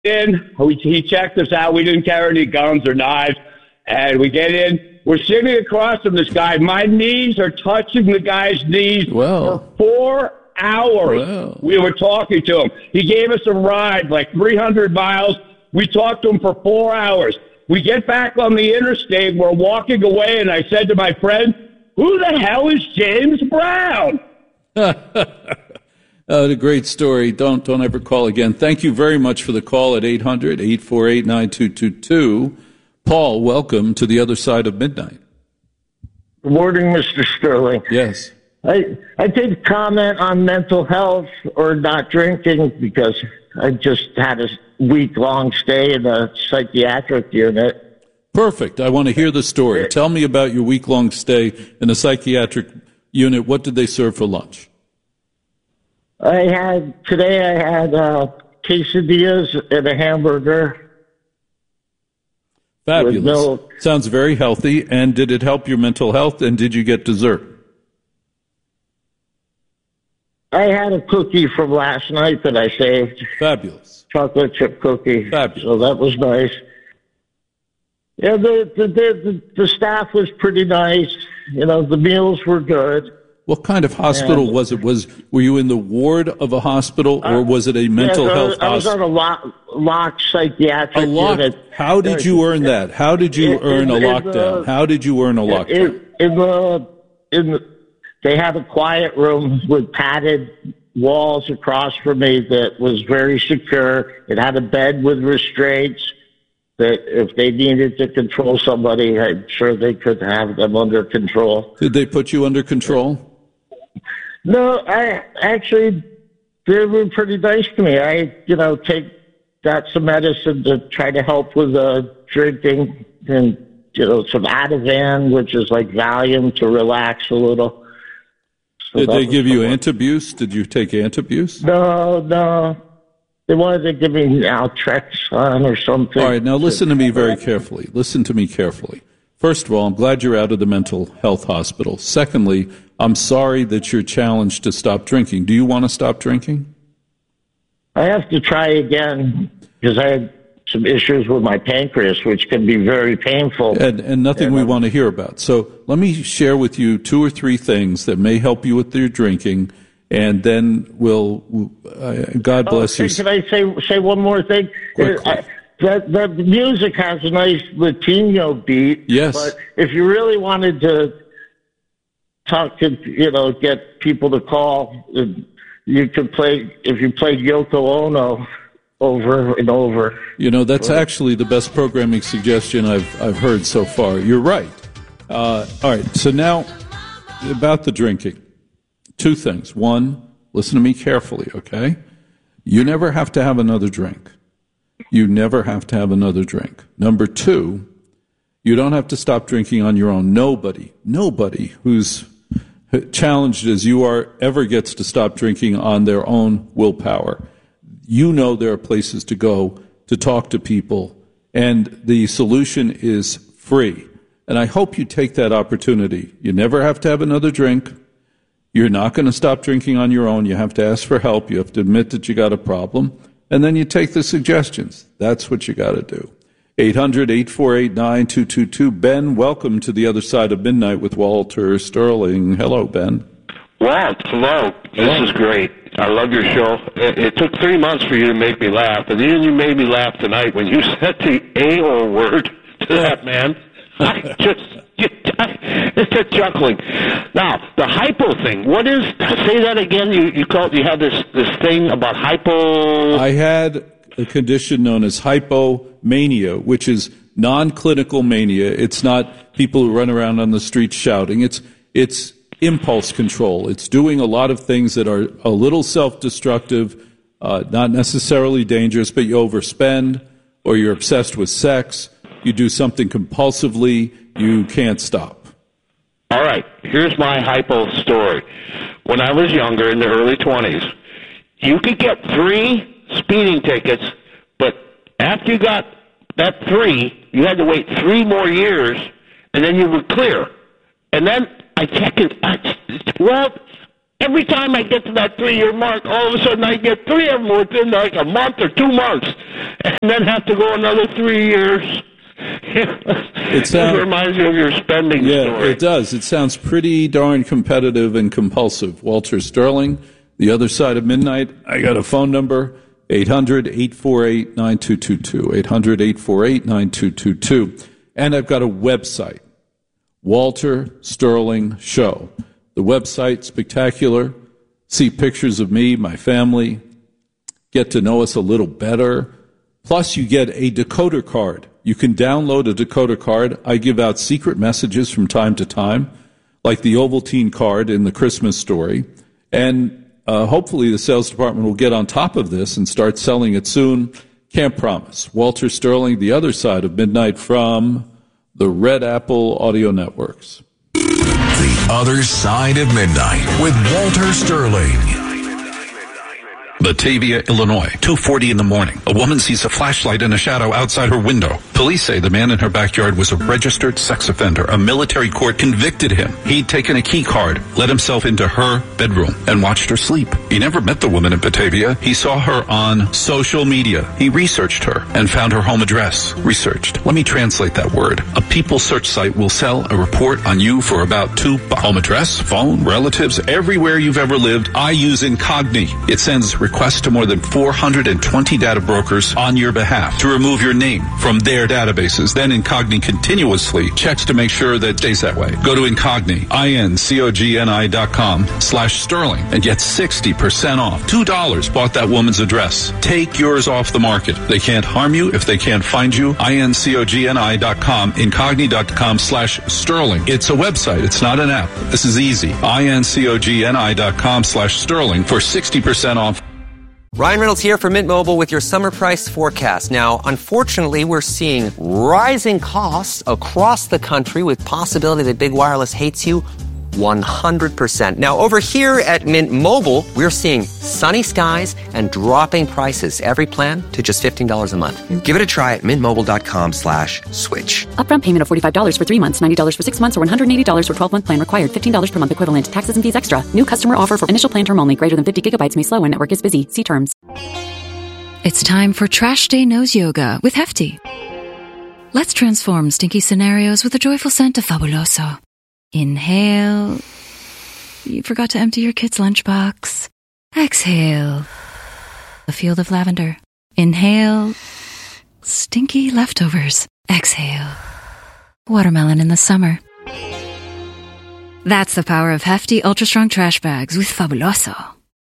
in. He checked us out. We didn't carry any guns or knives. And we get in. We're sitting across from this guy. My knees are touching the guy's knees for 4 hours. Wow. We were talking to him. He gave us a ride, like 300 miles. We talked to him for 4 hours. We get back on the interstate. We're walking away, and I said to my friend, "Who the hell is James Brown?" A great story. Don't ever call again. Thank you very much for the call at 800-848-9222. Paul, welcome to the other side of midnight. Good morning, Mr. Sterling. Yes. I did comment on mental health or not drinking because I just had a week-long stay in a psychiatric unit. Perfect. I want to hear the story. Tell me about your week-long stay in a psychiatric unit. What did they serve for lunch? Today I had quesadillas and a hamburger. Fabulous. Sounds very healthy. And did it help your mental health? And did you get dessert? I had a cookie from last night that I saved. Fabulous. Chocolate chip cookie. Fabulous. So that was nice. Yeah, the staff was pretty nice. You know, the meals were good. What kind of hospital was it? Were you in the ward of a hospital, or was it a mental health hospital? I was on a locked psychiatric unit. How did you earn that? How did you earn a lockdown? How did you earn a lockdown? They had a quiet room with padded walls across from me that was very secure. It had a bed with restraints that if they needed to control somebody, I'm sure they could have them under control. Did they put you under control? No, they were pretty nice to me. Got some medicine to try to help with drinking and, some Ativan, which is like Valium to relax a little. So did they give you Antabuse? Did you take Antabuse? No. They wanted to give me Naltrexone or something. All right, now listen to me very carefully. Listen to me carefully. First of all, I'm glad you're out of the mental health hospital. Secondly, I'm sorry that you're challenged to stop drinking. Do you want to stop drinking? I have to try again because I had some issues with my pancreas, which can be very painful. And nothing we want to hear about. So let me share with you 2 or 3 things that may help you with your drinking, and then God bless you. Can I say one more thing? The music has a nice Latino beat. Yes. But if you really wanted to talk to, get people to call, you could if you played Yoko Ono over and over. That's actually the best programming suggestion I've heard so far. You're right. All right. So now about the drinking. 2 things. 1, listen to me carefully, okay? You never have to have another drink. You never have to have another drink. Number 2, you don't have to stop drinking on your own. Nobody who's challenged as you are ever gets to stop drinking on their own willpower. There are places to go to talk to people, and the solution is free. And I hope you take that opportunity. You never have to have another drink. You're not going to stop drinking on your own. You have to ask for help. You have to admit that you got a problem. And then you take the suggestions. That's what you got to do. 800-848-9222. Ben, welcome to the other side of midnight with Walter Sterling. Hello, Ben. Walt, hello. This is great. I love your show. It took 3 months for you to make me laugh, and then you made me laugh tonight when you said the A-hole word to that man. It's just chuckling. Now, the hypo thing. What is? Say that again. You have this thing about hypo. I had a condition known as hypomania, which is non-clinical mania. It's not people who run around on the street shouting. It's impulse control. It's doing a lot of things that are a little self-destructive, not necessarily dangerous, but you overspend, or you're obsessed with sex. You do something compulsively. You can't stop. All right. Here's my hypo story. When I was younger, in the early 20s, you could get 3 speeding tickets, but after you got that 3, you had to wait 3 more years, and then you were clear. And then I checked it. Every time I get to that 3-year mark, all of a sudden I get 3 of them within like a month or 2 months, and then have to go another 3 years. It reminds you of your spending story. Yeah, it does. It sounds pretty darn competitive and compulsive. Walter Sterling, The Other Side of Midnight. I got a phone number, 800-848-9222, 800-848-9222. And I've got a website, Walter Sterling Show. The website, spectacular. See pictures of me, my family. Get to know us a little better. Plus, you get a decoder card. You can download a decoder card. I give out secret messages from time to time, like the Ovaltine card in the Christmas story. And hopefully the sales department will get on top of this and start selling it soon. Can't promise. Walter Sterling, The Other Side of Midnight from the Red Apple Audio Networks. The Other Side of Midnight with Walter Sterling. Batavia, Illinois, 2:40 in the morning. A woman sees a flashlight in a shadow outside her window. Police say the man in her backyard was a registered sex offender. A military court convicted him. He'd taken a key card, let himself into her bedroom, and watched her sleep. He never met the woman in Batavia. He saw her on social media. He researched her and found her home address. Researched. Let me translate that word. A people search site will sell a report on you for about $2. Home address, phone, relatives, everywhere you've ever lived. I use Incogni. It sends requests to more than 420 data brokers on your behalf to remove your name from their databases. Then Incogni continuously checks to make sure that it stays that way. Go to Incogni, INCOGNI.com/Sterling and get 60% off. $2 bought that woman's address. Take yours off the market. They can't harm you if they can't find you. INCOGNI.com, Incogni.com/Sterling. It's a website. It's not an app. This is easy. INCOGNI.com/Sterling for 60% off. Ryan Reynolds here for Mint Mobile with your summer price forecast. Now, unfortunately, we're seeing rising costs across the country with possibility that big wireless hates you 100%. Now, over here at Mint Mobile, we're seeing sunny skies and dropping prices. Every plan to just $15 a month. Give it a try at mintmobile.com/switch. Upfront payment of $45 for 3 months, $90 for 6 months, or $180 for 12-month plan required. $15 per month equivalent. Taxes and fees extra. New customer offer for initial plan term only. Greater than 50 gigabytes may slow when network is busy. See terms. It's time for Trash Day Nose Yoga with Hefty. Let's transform stinky scenarios with a joyful scent of Fabuloso. Inhale. You forgot to empty your kid's lunchbox. Exhale. A field of lavender. Inhale. Stinky leftovers. Exhale. Watermelon in the summer. That's the power of Hefty Ultra Strong Trash Bags with Fabuloso.